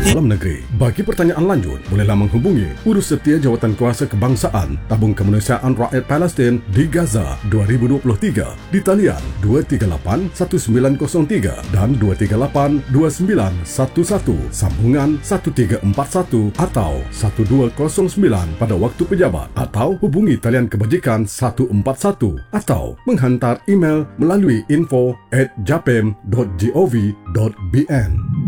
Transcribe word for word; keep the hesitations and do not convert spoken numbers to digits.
dalam negeri. Bagi pertanyaan lanjut, bolehlah menghubungi Urus Setia Jawatan Kuasa Kebangsaan Tabung Kemanusiaan Rakyat Palestin di Gaza dua ribu dua puluh tiga di talian dua tiga lapan satu sembilan kosong tiga dan dua tiga lapan dua sembilan satu satu, sambungan satu tiga empat satu atau satu dua kosong sembilan pada waktu pejabat, atau hubungi talian kebajikan satu empat satu atau menghantar email melalui info at japem dot gov dot bn.